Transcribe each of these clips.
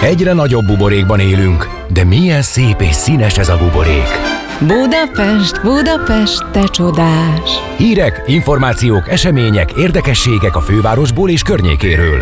Egyre nagyobb buborékban élünk, de milyen szép és színes ez a buborék. Budapest, Budapest, te csodás! Hírek, információk, események, érdekességek a fővárosból és környékéről.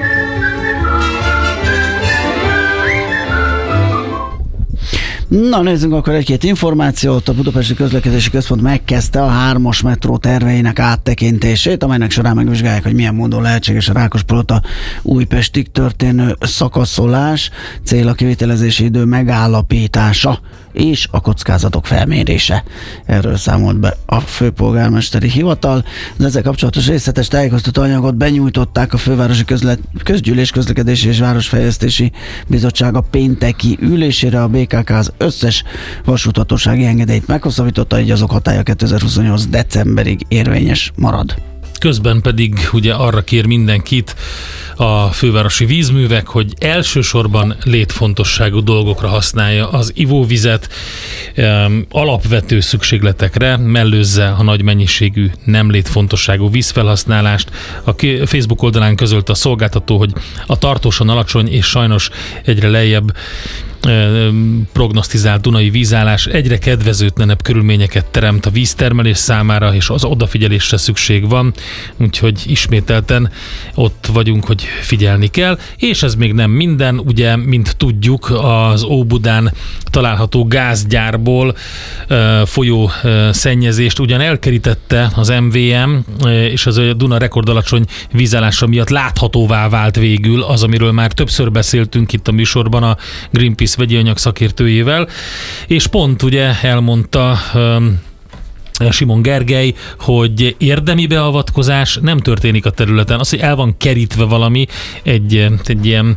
Na, nézzünk akkor egy-két információt. A Budapesti Közlekedési Központ megkezdte a 3-as metró terveinek áttekintését, amelynek során megvizsgálják, hogy milyen módon lehetséges a Rákospalota Újpestig történő szakaszolás, cél a kivitelezési idő megállapítása és a kockázatok felmérése. Erről számolt be a főpolgármesteri hivatal. Az ezzel kapcsolatos részletes tájékoztató anyagot benyújtották a Fővárosi Közgyűlés Közlekedési és Városfejlesztési Bizottsága pénteki ülésére. A BKK az összes vasúthatósági engedélyt meghosszabbította, így azok hatálya 2028. decemberig érvényes marad. Közben pedig ugye arra kér mindenkit a fővárosi vízművek, hogy elsősorban létfontosságú dolgokra használja az ivóvizet, alapvető szükségletekre, mellőzze a nagy mennyiségű nem létfontosságú vízfelhasználást. A Facebook oldalán közölte a szolgáltató, hogy a tartósan alacsony és sajnos egyre lejjebb prognosztizált dunai vízállás egyre kedvezőtlenebb körülményeket teremt a víztermelés számára, és az odafigyelésre szükség van, úgyhogy ismételten ott vagyunk, hogy figyelni kell, és ez még nem minden, ugye, mint tudjuk, az Óbudán található gázgyárból folyó szennyezést ugyan elkerítette az MVM, és az a Duna rekordalacsony vízállása miatt láthatóvá vált végül az, amiről már többször beszéltünk itt a műsorban a Greenpeace vegyi anyag szakértőjével, és pont ugye elmondta Simon Gergely, hogy érdemi beavatkozás nem történik a területen. Az, hogy el van kerítve valami egy ilyen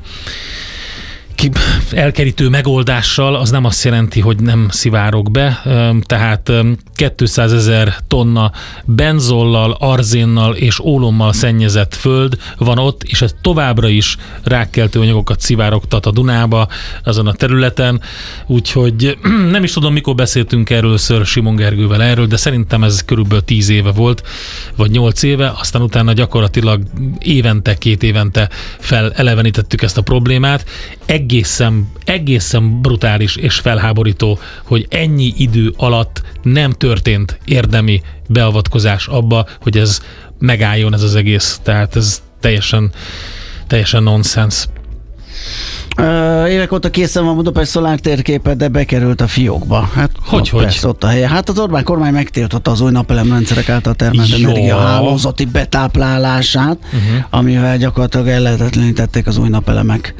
elkerítő megoldással, az nem azt jelenti, hogy nem szivárog be, tehát 200 000 tonna benzollal, arzénnal és ólommal szennyezett föld van ott, és ez továbbra is rákkeltő anyagokat szivárogtat a Dunába, azon a területen, úgyhogy nem is tudom, mikor beszéltünk erről Simon Gergővel erről, de szerintem ez körülbelül 10 éve volt, vagy 8 éve, aztán utána gyakorlatilag évente, 2 évente felelevenítettük ezt a problémát. Egészen brutális és felháborító, hogy ennyi idő alatt nem történt érdemi beavatkozás abba, hogy ez megálljon ez az egész. Tehát ez teljesen nonsens. Évek óta készen van Budapest Szolár térképe, de bekerült a fiókba. Hát hogy? Persze, ott a helye. Hát az Orbán kormány megtiltotta az új napelemrendszerek által termelt energiahálózati betáplálását, amivel gyakorlatilag ellehetetlenítették az új napelemek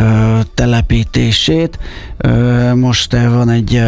telepítését. Most van egy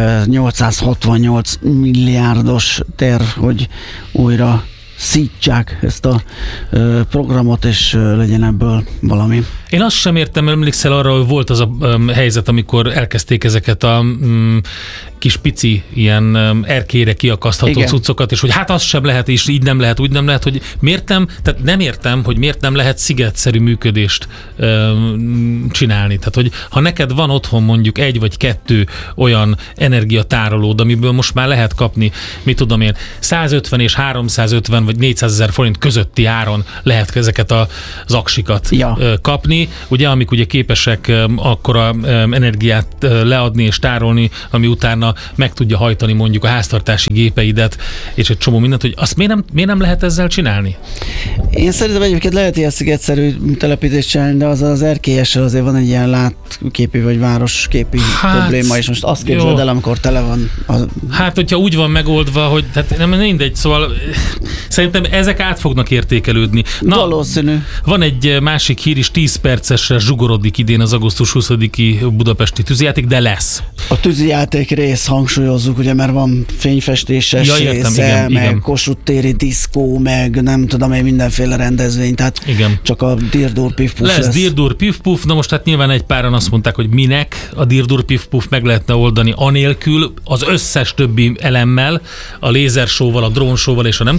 868 milliárdos terv, hogy újra szítsák ezt a programot, és legyen ebből valami. Én azt sem értem, emlékszel arra, hogy volt az a helyzet, amikor elkezdték ezeket a kis pici ilyen erkélyre kiakasztható cuccokat, és hogy hát az sem lehet, és így nem lehet, úgy nem lehet, hogy miért nem, tehát nem értem, hogy miért nem lehet szigetszerű működést csinálni. Tehát, hogy ha neked van otthon mondjuk 1 vagy 2 olyan energiatárolód, amiből most már lehet kapni, mit tudom én, 150 és 350 vagy 400 000 forint közötti áron lehet ezeket az aksikat kapni, ugye, amik ugye képesek akkora energiát leadni és tárolni, ami utána meg tudja hajtani mondjuk a háztartási gépeidet, és egy csomó mindent, hogy azt miért nem lehet ezzel csinálni? Én szerintem egyébként lehet ilyen szigetszerű telepítést csinálni, de az erkélyessel azért van egy ilyen látképi vagy városképi probléma, és most azt képzeld el, amikor tele van. Hát, hogyha úgy van megoldva, hogy hát nem mindegy, szóval szerintem ezek át fognak értékelődni. Na, valószínű. Van egy másik hír is, 10 percesre zsugorodik idén az augusztus 20-i budapesti tűzijáték, de lesz. A tűzijáték rész hangsúlyozzuk, ugye, mert van fényfestéses része, meg Kossuth téri diszkó, meg nem tudom én, mindenféle rendezvény, tehát csak a dirdur pif-puf lesz. Lesz dirdur pif-puf, na most hát nyilván egy páran azt mondták, hogy minek a dirdur pif-puf meg lehetne oldani anélkül, az összes többi elemmel, a lézersóval, a drónsóval és a nem tudom mivel.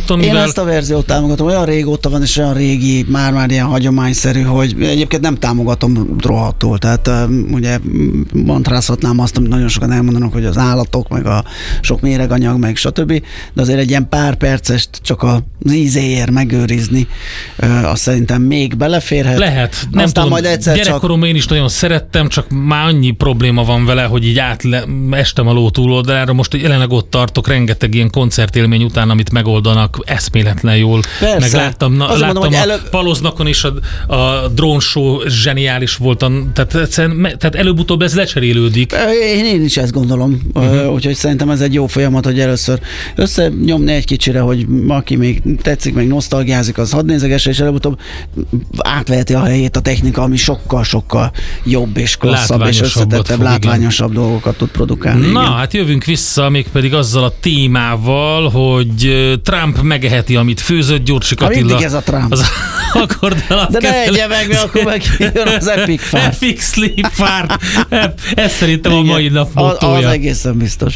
ezt a verziót támogatom, olyan régóta van, és olyan régi, már ilyen hagyományszerű, hogy egyébként nem támogatom rohadtul. Tehát ugye mantrázhatnám azt, amit nagyon sokan elmondanak, hogy az állatok, meg a sok méreganyag, meg stb. De azért egy ilyen pár percest csak az ízéért megőrizni, azt szerintem még beleférhet. Lehet. Nem tudom, majd egyszer gyerekkoromban én is nagyon szerettem, csak már annyi probléma van vele, hogy így estem a ló túloldalára. Most jelenleg ott tartok, rengeteg ilyen koncertélmény után, amit megoldanak eszméletlen jól. Persze. Meg láttam mondom, a Paloznakon is a drone show zseniális volt. Tehát előbb-utóbb ez lecserélődik. Én is ezt gondolom. Úgyhogy szerintem ez egy jó folyamat, hogy először összenyomni egy kicsire, hogy aki még tetszik, meg nosztalgiázik, az hadd nézegesse, és előbb-utóbb átveheti a helyét a technika, ami sokkal-sokkal jobb és klasszabb és összetettebb, látványosabb dolgokat tud produkálni. Na, hát jövünk vissza mégpedig azzal a témával, hogy Trump megeheti, amit főzött. Gyurcsik Attila. Mindig ez a Trump. De ne egye meg, mert akkor megjön az Epic Fart. Epic Sleep Fart. Ez szerintem a mai nap mottója. Az egészen biztos.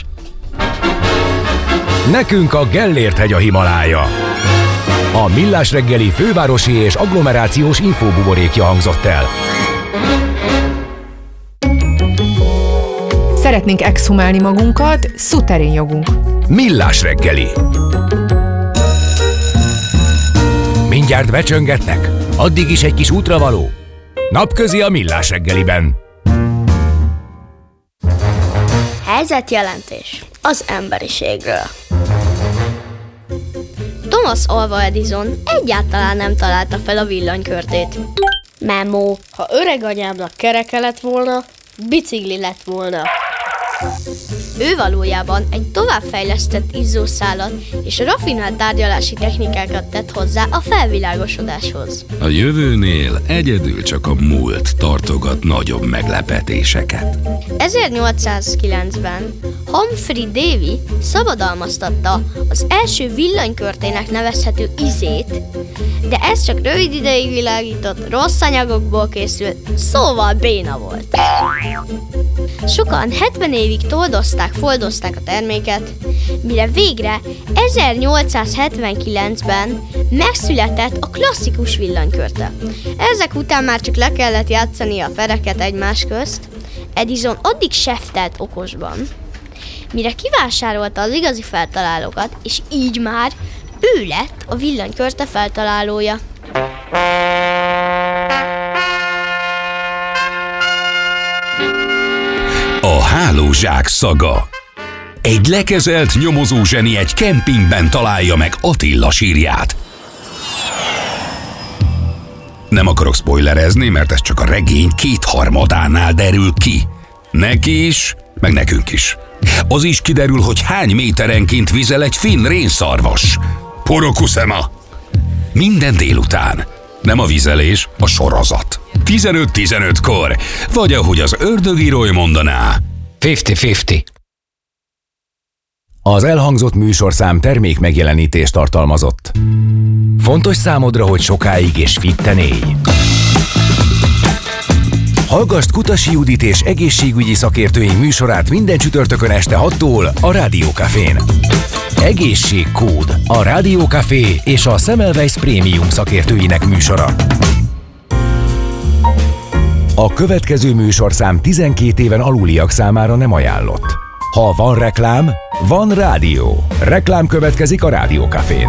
Nekünk a Gellért-hegy a Himalája. A Millás reggeli fővárosi és agglomerációs infóbuborékja hangzott el. Szeretnénk exhumálni magunkat, szuterén jogunk. Millás reggeli. Mindjárt becsöngetnek? Addig is egy kis útravaló? Napközi a Millás reggeliben. Helyzetjelentés az emberiségről. Thomas Alva Edison egyáltalán nem találta fel a villanykörtét. Memo. Ha öreg anyámnak kereke lett volna, bicikli lett volna. Ő valójában egy továbbfejlesztett izzószálat és rafinált tárgyalási technikákat tett hozzá a felvilágosodáshoz. A jövőnél egyedül csak a múlt tartogat nagyobb meglepetéseket. 1809-ben Humphrey Davy szabadalmaztatta az első villanykörtének nevezhető izét, de ez csak rövid ideig világított, rossz anyagokból készült, szóval béna volt. Sokan 70 évig foldozták a terméket, mire végre 1879-ben megszületett a klasszikus villanykörte. Ezek után már csak le kellett játszani a pereket egymás közt. Edison addig seftelt okosban, mire kivásárolta az igazi feltalálókat, és így már ő lett a villanykörte feltalálója. A hálózsák szaga. Egy lekezelt nyomozózseni egy kempingben találja meg Attila sírját. Nem akarok spoilerezni, mert ez csak a regény 2/3 derül ki. Neki is, meg nekünk is. Az is kiderül, hogy hány méterenként vizel egy finn rénszarvas. Porokuszema. Minden délután. Nem a vizelés, a sorozat. 15-15-kor. Vagy ahogy az ördögírói mondaná, 50-50. Az elhangzott műsorszám termék megjelenítést tartalmazott. Fontos számodra, hogy sokáig és fitten élj. Hallgasd Kutasi Judit és egészségügyi szakértőink műsorát minden csütörtökön este 6-tól a Rádió Cafén. Egészségkód, a Rádió Café és a Semmelweis Prémium szakértőinek műsora. A következő műsorszám 12 éven aluliak számára nem ajánlott. Ha van reklám, van rádió. Reklám következik a Rádió Cafén.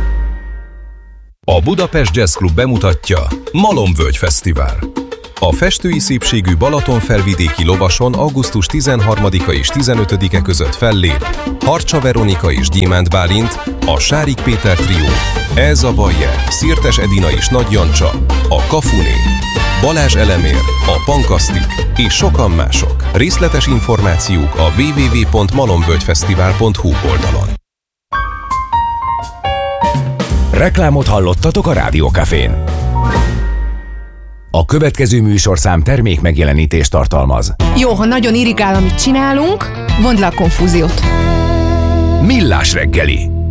A Budapest Jazz Club bemutatja Malomvölgy Fesztivál. A festői szépségű Balatonfelvidéki lovason augusztus 13-a és 15-e között fellép Harcsa Veronika és Gyémánt Bálint, a Sárik Péter trió, Elza Bayer, Szirtes Edina és Nagy Jancsa, a Kafuné, Balázs Elemér, a Pankasztik és sokan mások. Részletes információk a www.malomvölgyfesztivál.hu oldalon. Reklámot hallottatok a Rádió Cafén. A következő műsorszám termék megjelenítést tartalmaz. Jó, ha nagyon irigál, amit csinálunk, vondd le a konfúziót. Millás reggeli.